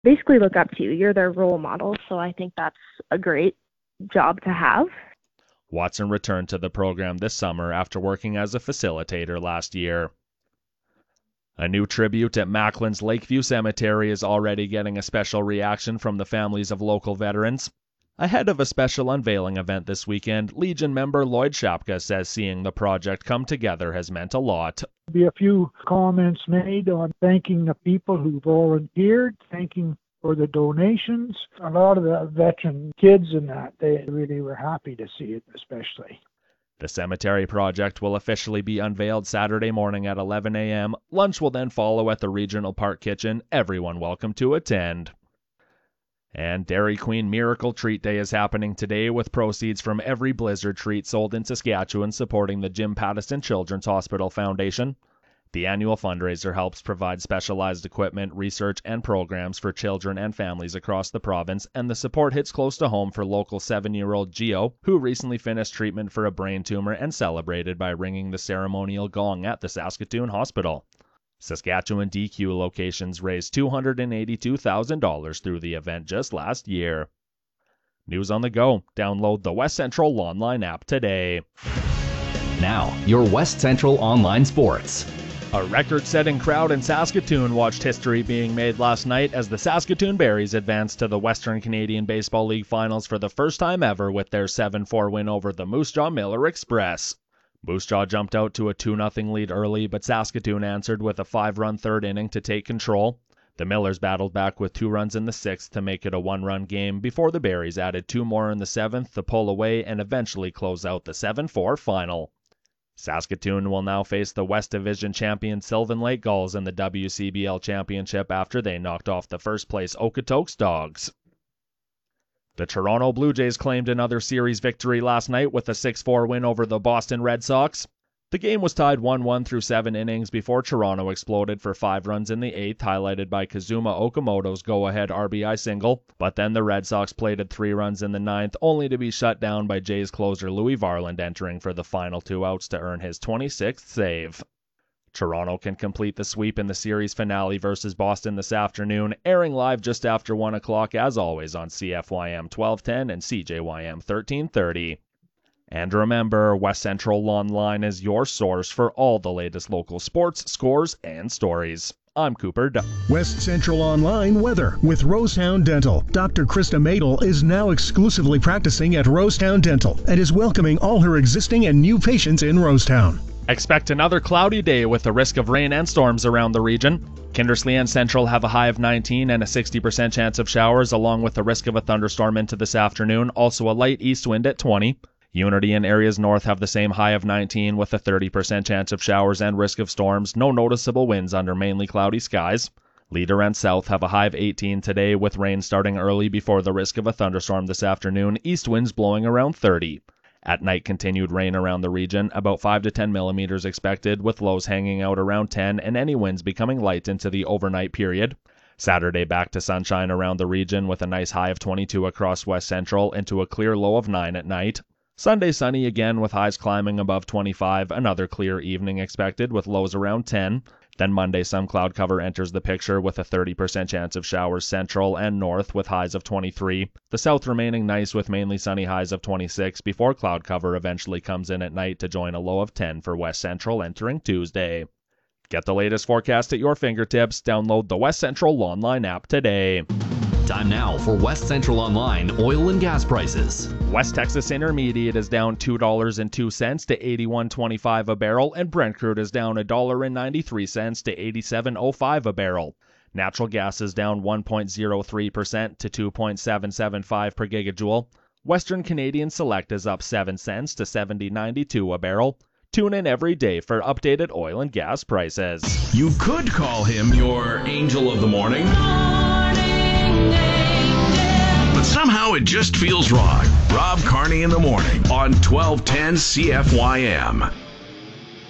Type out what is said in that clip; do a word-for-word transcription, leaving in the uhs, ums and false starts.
basically look up to you. You're their role model, so I think that's a great job to have. Watson returned to the program this summer after working as a facilitator last year. A new tribute at Macklin's Lakeview Cemetery is already getting a special reaction from the families of local veterans. Ahead of a special unveiling event this weekend, Legion member Lloyd Shapka says seeing the project come together has meant a lot. There'll be a few comments made on thanking the people who volunteered, thanking for the donations. A lot of the veteran kids and that, they really were happy to see it, especially. The cemetery project will officially be unveiled Saturday morning at eleven a.m. Lunch will then follow at the Regional Park Kitchen. Everyone welcome to attend. And Dairy Queen Miracle Treat Day is happening today with proceeds from every Blizzard treat sold in Saskatchewan supporting the Jim Pattison Children's Hospital Foundation. The annual fundraiser helps provide specialized equipment, research, and programs for children and families across the province, and the support hits close to home for local seven-year-old Gio, who recently finished treatment for a brain tumor and celebrated by ringing the ceremonial gong at the Saskatoon Hospital. Saskatchewan D Q locations raised two hundred eighty-two thousand dollars through the event just last year. News on the go. Download the West Central Online app today. Now, your West Central Online Sports. A record-setting crowd in Saskatoon watched history being made last night as the Saskatoon Berries advanced to the Western Canadian Baseball League Finals for the first time ever with their seven four win over the Moose Jaw Miller Express. Moose Jaw jumped out to a two nothing lead early, but Saskatoon answered with a five-run third inning to take control. The Millers battled back with two runs in the sixth to make it a one-run game before the Berries added two more in the seventh to pull away and eventually close out the seven four final. Saskatoon will now face the West Division champion Sylvan Lake Gulls in the W C B L Championship after they knocked off the first-place Okotoks Dogs. The Toronto Blue Jays claimed another series victory last night with a six four win over the Boston Red Sox. The game was tied one one through seven innings before Toronto exploded for five runs in the eighth, highlighted by Kazuma Okamoto's go-ahead R B I single, but then the Red Sox plated three runs in the ninth, only to be shut down by Jays closer Louis Varland entering for the final two outs to earn his twenty-sixth save. Toronto can complete the sweep in the series finale versus Boston this afternoon, airing live just after one o'clock as always on C F Y M twelve ten and C J Y M thirteen thirty. And remember, West Central Online is your source for all the latest local sports, scores, and stories. I'm Cooper Dunn. West Central Online weather with Rosetown Dental. Doctor Krista Madel is now exclusively practicing at Rosetown Dental and is welcoming all her existing and new patients in Rosetown. Expect another cloudy day with a risk of rain and storms around the region. Kindersley and Central have a high of nineteen and a sixty percent chance of showers, along with the risk of a thunderstorm into this afternoon, also a light east wind at twenty. Unity and areas north have the same high of nineteen with a thirty percent chance of showers and risk of storms, no noticeable winds under mainly cloudy skies. Leader and South have a high of eighteen today with rain starting early before the risk of a thunderstorm this afternoon, east winds blowing around thirty. At night, continued rain around the region, about five to ten millimeters expected, with lows hanging out around ten and any winds becoming light into the overnight period. Saturday back to sunshine around the region with a nice high of twenty-two across West Central into a clear low of nine at night. Sunday sunny again with highs climbing above twenty-five, another clear evening expected with lows around ten. Then Monday some cloud cover enters the picture with a thirty percent chance of showers central and north with highs of twenty-three. The south remaining nice with mainly sunny highs of twenty-six before cloud cover eventually comes in at night to join a low of ten for West Central entering Tuesday. Get the latest forecast at your fingertips. Download the West Central Online app today. Time now for West Central Online oil and gas prices. West Texas Intermediate is down two dollars and two cents to eighty-one twenty-five a barrel, and Brent crude is down one dollar and ninety-three cents to eighty-seven oh five a barrel. Natural gas is down one point zero three percent to two point seven seven five per gigajoule. Western Canadian Select is up seven cents to seventy ninety-two a barrel. Tune in every day for updated oil and gas prices. You could call him your angel of the morning. But somehow it just feels wrong. Rob Carney in the morning on twelve ten C F Y M.